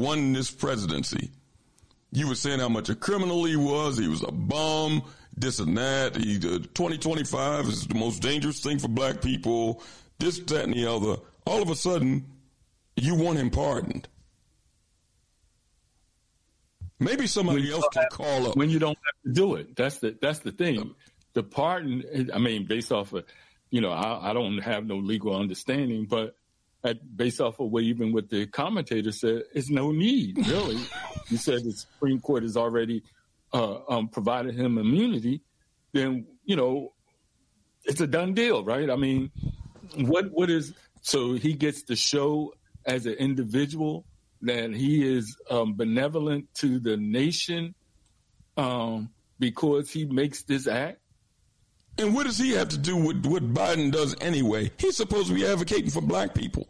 won this presidency, you were saying how much a criminal he was a bum, this and that. 2025 is the most dangerous thing for black people, this, that, and the other. All of a sudden, you want him pardoned. Maybe somebody else can call up. When you don't have to do it. That's the thing. The pardon, I mean, based off of, I don't have no legal understanding, but based off of even what the commentator said, it's no need, really. You said the Supreme Court has already provided him immunity, then, it's a done deal, right? I mean, what is, so he gets to show as an individual that he is benevolent to the nation because he makes this act? And what does he have to do with what Biden does anyway? He's supposed to be advocating for black people.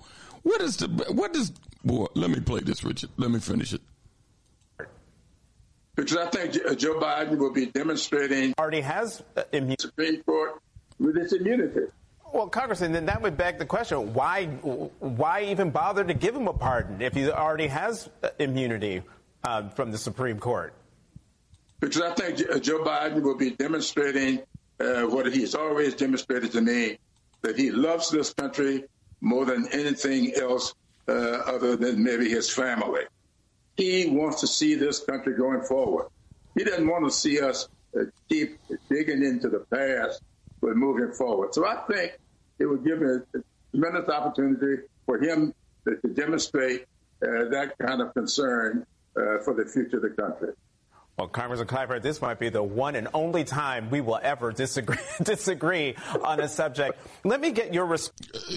Boy, let me play this, Richard. Let me finish it. Because I think Joe Biden will be demonstrating already has immunity. Supreme Court with its immunity. Well, Congressman, then that would beg the question, why even bother to give him a pardon if he already has immunity from the Supreme Court? Because I think Joe Biden will be demonstrating what he's always demonstrated to me, that he loves this country more than anything else other than maybe his family. He wants to see this country going forward. He doesn't want to see us keep digging into the past, but moving forward. So I think it would give a tremendous opportunity for him to demonstrate that kind of concern for the future of the country. Well, Congressman Clyburn, this might be the one and only time we will ever disagree on a subject. Let me get your response.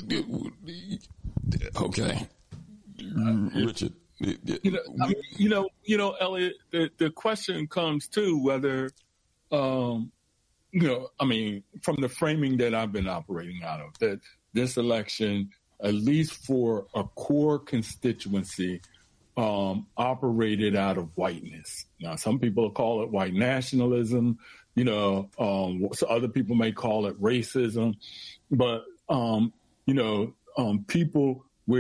Okay. Richard. Elliot, the question comes to whether, from the framing that I've been operating out of, that this election, at least for a core constituency, operated out of whiteness. Now, some people call it white nationalism, so other people may call it racism, but, people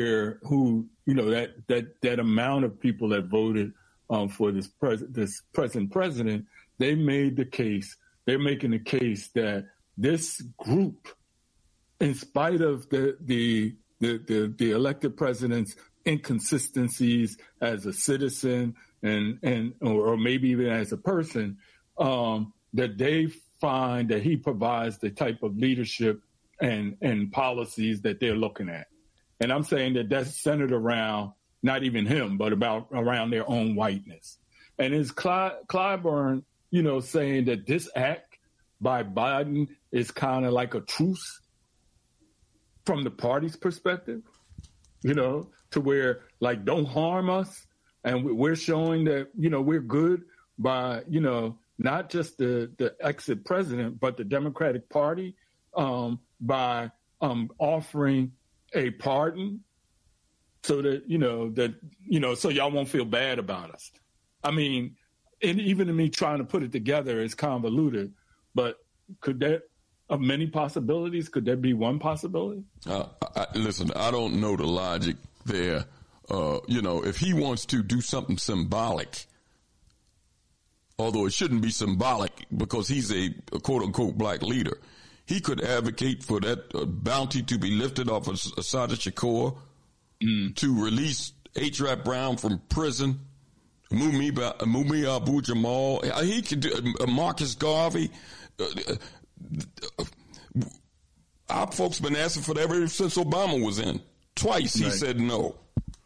that amount of people that voted for this present president, they're making the case that this group, in spite of the elected president's inconsistencies as a citizen or maybe even as a person, that they find that he provides the type of leadership and policies that they're looking at. And I'm saying that that's centered around not even him, but around their own whiteness. And is Clyburn, saying that this act by Biden is kind of like a truce from the party's perspective, to where, like, don't harm us. And we're showing that, we're good by, not just the exit president, but the Democratic Party by offering a pardon so that, so y'all won't feel bad about us. I mean, and even me trying to put it together is convoluted, but could that, of many possibilities, could there be one possibility? Listen, I don't know the logic there. If he wants to do something symbolic, although it shouldn't be symbolic because he's a quote unquote black leader, he could advocate for that bounty to be lifted off of Assata Shakur, to release H. Rap Brown from prison, Mumia Abu-Jamal. He could do Marcus Garvey. Our folks been asking for that ever since Obama was in. Twice he said no.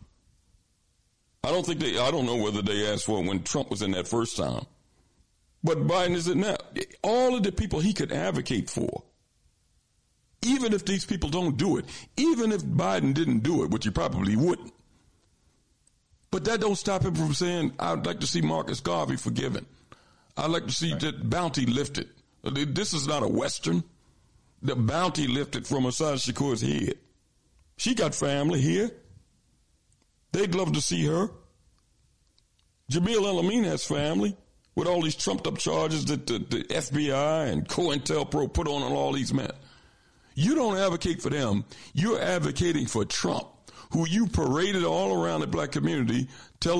I don't know whether they asked for it when Trump was in that first time. But Biden is in now. All of the people he could advocate for, even if these people don't do it, even if Biden didn't do it, which he probably wouldn't. But that don't stop him from saying, I'd like to see Marcus Garvey forgiven. I'd like to see that bounty lifted. This is not a Western. The bounty lifted from Assata Shakur's head. She got family here. They'd love to see her. Jamil El-Amin has family with all these trumped up charges that the FBI and COINTELPRO put on all these men. You don't advocate for them. You're advocating for Trump, who you paraded all around the black community, telling